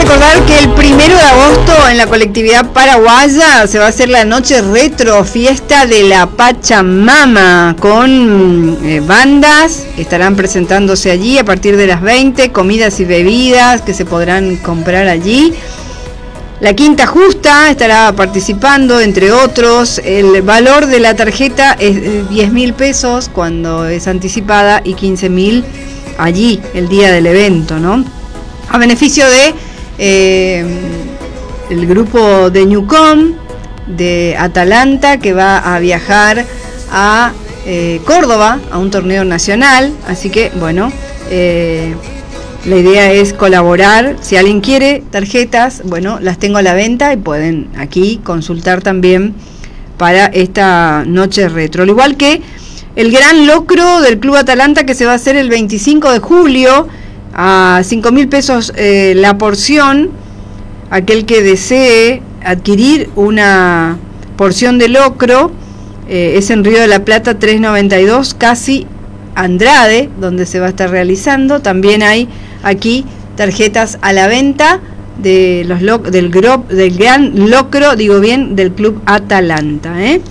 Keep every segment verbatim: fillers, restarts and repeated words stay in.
recordar que el primero de agosto en la colectividad paraguaya se va a hacer la noche retro, fiesta de la Pachamama, con eh, bandas que estarán presentándose allí a partir de las veinte, comidas y bebidas que se podrán comprar allí. La Quinta Justa estará participando, entre otros. El valor de la tarjeta es diez mil pesos cuando es anticipada y quince mil allí el día del evento, ¿no? A beneficio de eh, el grupo de Newcom, de Atalanta, que va a viajar a eh, Córdoba a un torneo nacional. Así que, bueno, eh, la idea es colaborar. Si alguien quiere tarjetas, bueno, las tengo a la venta y pueden aquí consultar también para esta noche retro. Al igual que el gran locro del Club Atalanta, que se va a hacer el veinticinco de julio a cinco mil pesos eh, la porción. Aquel que desee adquirir una porción de locro, eh, es en Río de la Plata trescientos noventa y dos, casi Andrade, donde se va a estar realizando. También hay aquí tarjetas a la venta de los lo- del, gro- del gran locro, digo bien, del Club Atalanta, ¿eh?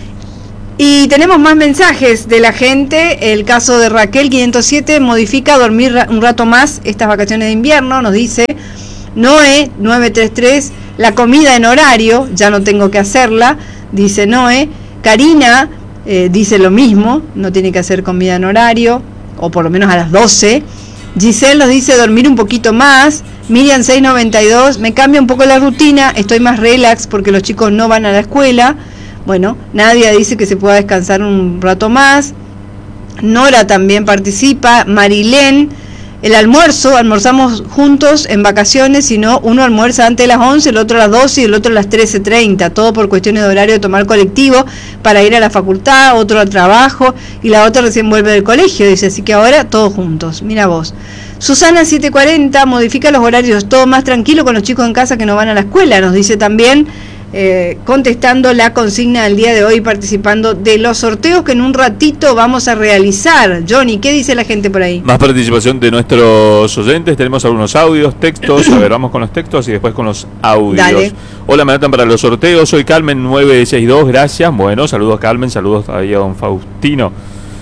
Y tenemos más mensajes de la gente. El caso de Raquel quinientos siete, modifica dormir un rato más estas vacaciones de invierno, nos dice. Noé nueve tres tres, la comida en horario, ya no tengo que hacerla, dice Noé. Karina eh, dice lo mismo, no tiene que hacer comida en horario, o por lo menos a las doce. Giselle nos dice dormir un poquito más. Miriam seiscientos noventa y dos, me cambia un poco la rutina, estoy más relax porque los chicos no van a la escuela. Bueno, Nadia dice que se pueda descansar un rato más. Nora también participa. Marilén, el almuerzo, almorzamos juntos en vacaciones, si no, uno almuerza antes de las once, el otro a las doce y el otro a las trece treinta, todo por cuestiones de horario de tomar colectivo para ir a la facultad, otro al trabajo y la otra recién vuelve del colegio, dice, así que ahora todos juntos, mira vos. Susana setecientos cuarenta, modifica los horarios, todo más tranquilo con los chicos en casa que no van a la escuela, nos dice también. Eh, contestando la consigna del día de hoy, participando de los sorteos que en un ratito vamos a realizar. Johnny, ¿qué dice la gente por ahí? Más participación de nuestros oyentes, tenemos algunos audios, textos, a ver, vamos con los textos y después con los audios. Dale. Hola, me anotan para los sorteos, soy Carmen nueve sesenta y dos, gracias. Bueno, saludos a Carmen, saludos ahí a don Faustino.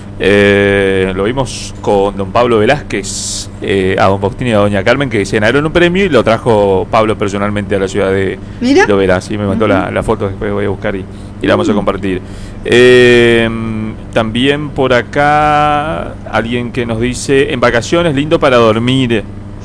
Eh, lo vimos con don Pablo Velázquez, eh, a don Faustino y a doña Carmen, que se ganaron un premio y lo trajo Pablo personalmente a la ciudad de Lovera. Sí, me mandó uh-huh. la, la foto, después voy a buscar y, y la vamos uh-huh. a compartir. Eh, también por acá alguien que nos dice, en vacaciones lindo para dormir.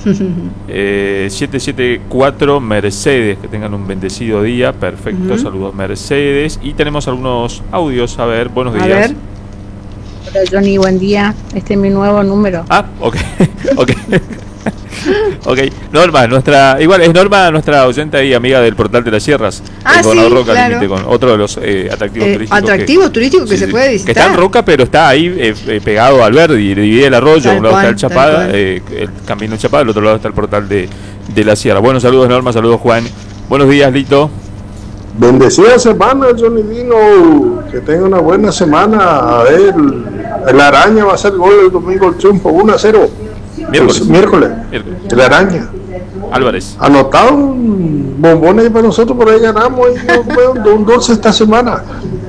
eh, siete siete cuatro Mercedes, que tengan un bendecido día. Perfecto, uh-huh. saludos Mercedes. Y tenemos algunos audios, a ver, buenos días. A ver. Hola Johnny, buen día. Este es mi nuevo número. Ah, ok, ok. Ok, Norma, nuestra, igual es Norma, nuestra oyente y amiga del Portal de las Sierras. Ah, sí, Roca, claro. Con otro de los eh, atractivos eh, turísticos. Atractivos que, turísticos que sí, se sí, puede visitar. Que está en Roca, pero está ahí eh, eh, pegado al verde y divide el arroyo. Tal un lado cual, está el Chapada, eh, el camino del Chapada, al otro lado está el Portal de, de la Sierra. Bueno, saludos Norma, saludos Juan. Buenos días, Lito. Bendecida semana, Johnny Dino. Que tenga una buena semana. A ver, el Araña va a hacer gol el domingo, el triunfo, uno a cero. Miércoles. El, miércoles. miércoles. El Araña. Álvarez. Anotado un bombón ahí para nosotros, por ahí ganamos. Y un dulce esta semana.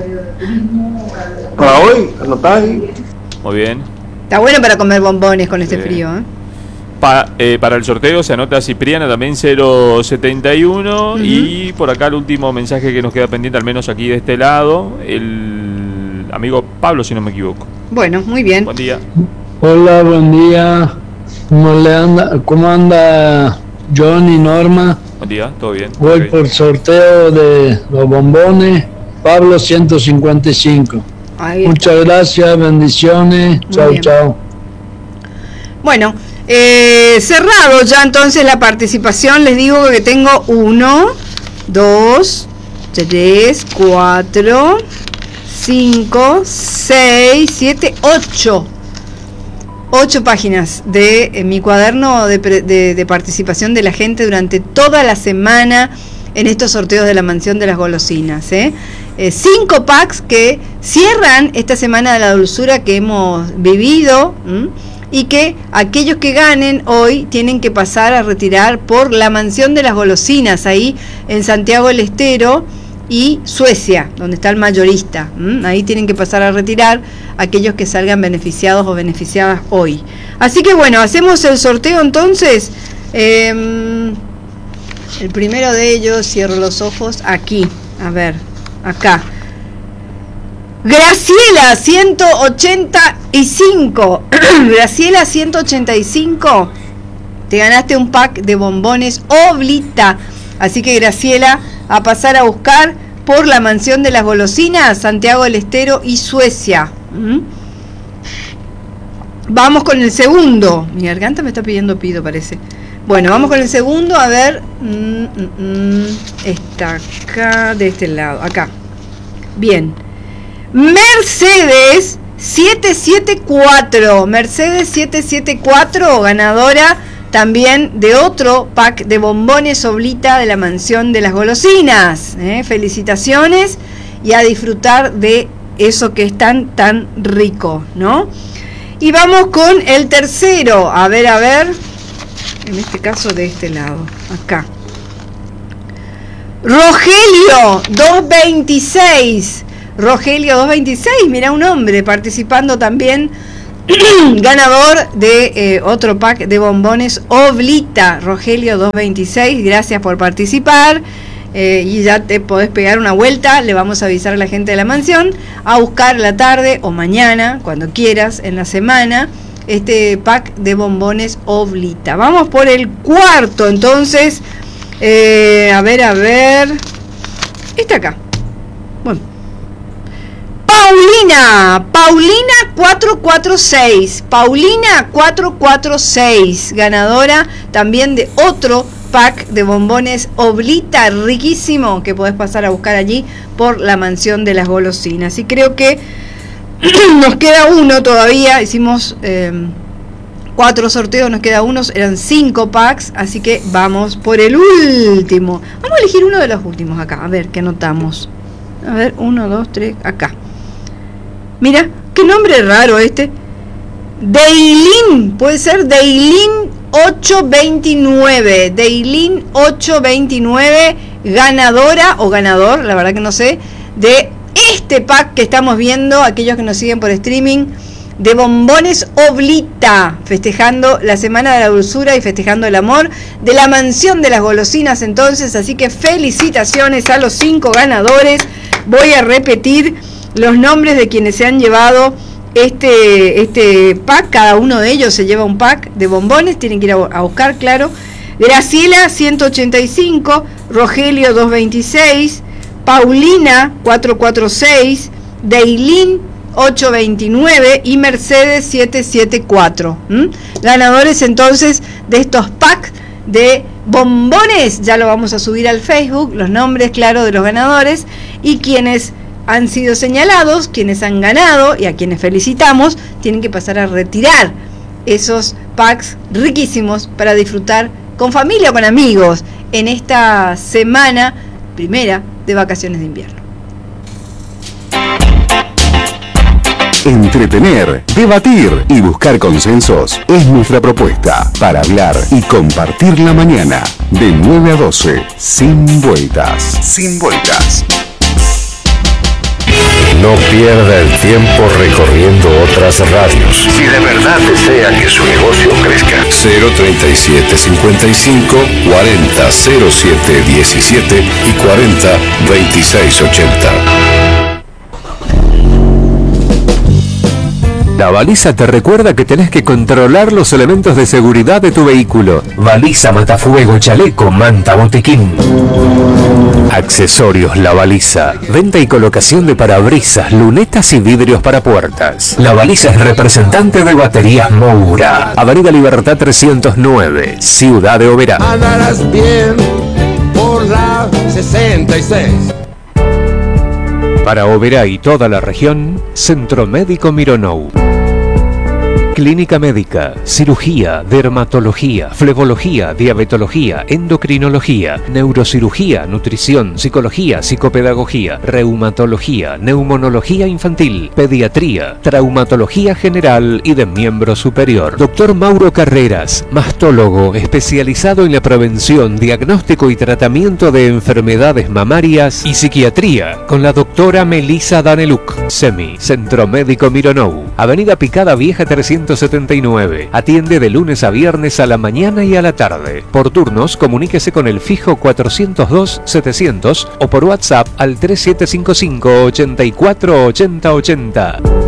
Para hoy, anotado ahí. Muy bien. Está bueno para comer bombones con este bien. frío, ¿eh? Pa, eh, para el sorteo se anota Cipriana también cero setenta y uno uh-huh. y por acá el último mensaje que nos queda pendiente, al menos aquí de este lado, el amigo Pablo, si no me equivoco. Bueno, muy bien. Buen día. Hola, buen día. ¿Cómo le anda? ¿Cómo anda Johnny, Norma? Buen día, todo bien. Voy okay. por sorteo de los bombones, Pablo ciento cincuenta y cinco. Muchas gracias, bendiciones. Muy chao, bien. chao. Bueno. Eh, cerrado ya entonces la participación, les digo que tengo uno, dos, tres, cuatro, cinco, seis, siete, ocho. Ocho páginas de eh, mi cuaderno de, de, de participación de la gente durante toda la semana en estos sorteos de la Mansión de las Golosinas. ¿eh? Eh, cinco packs que cierran esta semana de la dulzura que hemos vivido. ¿m? y que aquellos que ganen hoy tienen que pasar a retirar por la Mansión de las Golosinas, ahí en Santiago del Estero y Suecia, donde está el mayorista. ¿Mm? Ahí tienen que pasar a retirar aquellos que salgan beneficiados o beneficiadas hoy. Así que bueno, hacemos el sorteo entonces. Eh, el primero de ellos, cierro los ojos, aquí, a ver, acá. Graciela ciento ochenta y cinco. Graciela ciento ochenta y cinco. Te ganaste un pack de bombones Oblita. Así que Graciela, a pasar a buscar por la Mansión de las Golosinas, Santiago del Estero y Suecia. ¿Mm? Vamos con el segundo. Mi garganta me está pidiendo pido, parece. Bueno, vamos con el segundo. A ver. Mm, mm, mm. Está acá, de este lado. Acá. Bien. Mercedes siete siete cuatro. Mercedes siete siete cuatro, ganadora también de otro pack de bombones Oblita de la Mansión de las Golosinas. ¿eh? Felicitaciones y a disfrutar de eso que es tan, tan rico, ¿no? Y vamos con el tercero. A ver, a ver. En este caso de este lado. Acá. Rogelio doscientos veintiséis. Rogelio doscientos veintiséis, mira un hombre participando también, ganador de eh, otro pack de bombones Oblita. Rogelio doscientos veintiséis, gracias por participar. Eh, y ya te podés pegar una vuelta, le vamos a avisar a la gente de la mansión, a buscar la tarde o mañana, cuando quieras, en la semana, este pack de bombones Oblita. Vamos por el cuarto, entonces, eh, a ver, a ver, está acá. Bueno. Paulina, Paulina cuatrocientos cuarenta y seis, Paulina cuatrocientos cuarenta y seis, ganadora también de otro pack de bombones Oblita riquísimo que podés pasar a buscar allí por la Mansión de las Golosinas. Y creo que nos queda uno todavía, hicimos eh, cuatro sorteos, nos queda uno, eran cinco packs, así que vamos por el último. Vamos a elegir uno de los últimos acá, a ver qué anotamos. A ver, uno, dos, tres, acá. Mira, qué nombre raro este. Deilin, puede ser Deilin ochocientos veintinueve. Deilin ochocientos veintinueve, ganadora o ganador, la verdad que no sé, de este pack que estamos viendo, aquellos que nos siguen por streaming, de bombones Oblita, festejando la Semana de la Dulzura y festejando el amor de la Mansión de las Golosinas entonces. Así que felicitaciones a los cinco ganadores. Voy a repetir los nombres de quienes se han llevado este, este pack. Cada uno de ellos se lleva un pack de bombones. Tienen que ir a, a buscar, claro. Graciela ciento ochenta y cinco, Rogelio doscientos veintiséis, Paulina cuatrocientos cuarenta y seis, Deilin ochocientos veintinueve y Mercedes setecientos setenta y cuatro. ¿Mm? Ganadores entonces de estos packs de bombones. Ya lo vamos a subir al Facebook, los nombres, claro, de los ganadores y quienes han sido señalados, quienes han ganado y a quienes felicitamos, tienen que pasar a retirar esos packs riquísimos para disfrutar con familia o con amigos en esta semana primera de vacaciones de invierno. Entretener, debatir y buscar consensos es nuestra propuesta para hablar y compartir la mañana de nueve a doce, sin vueltas, sin vueltas. No pierda el tiempo recorriendo otras radios. Si de verdad desea que su negocio crezca. cero treinta y siete cincuenta y cinco cuarenta cero siete diecisiete y cuarenta veintiséis ochenta. La baliza te recuerda que tenés que controlar los elementos de seguridad de tu vehículo. Baliza, matafuego, chaleco, manta, botiquín. Accesorios La Baliza. Venta y colocación de parabrisas, lunetas y vidrios para puertas. La Baliza es representante de Baterías Moura. Avenida Libertad trescientos nueve, Ciudad de Oberá. Andarás bien por la sesenta y seis. Para Oberá y toda la región, Centro Médico Mironou. Clínica médica, cirugía, dermatología, flebología, diabetología, endocrinología, neurocirugía, nutrición, psicología, psicopedagogía, reumatología, neumonología infantil, pediatría, traumatología general y de miembro superior. Doctor Mauro Carreras, mastólogo especializado en la prevención, diagnóstico y tratamiento de enfermedades mamarias y psiquiatría, con la doctora Melissa Daneluk. SEMI, Centro Médico Mironou, Avenida Picada Vieja trescientos setenta y nueve. Atiende de lunes a viernes a la mañana y a la tarde. Por turnos, comuníquese con el fijo cuatrocientos dos setecientos o por WhatsApp al tres siete cinco cinco, ochenta y cuatro ochenta ochenta.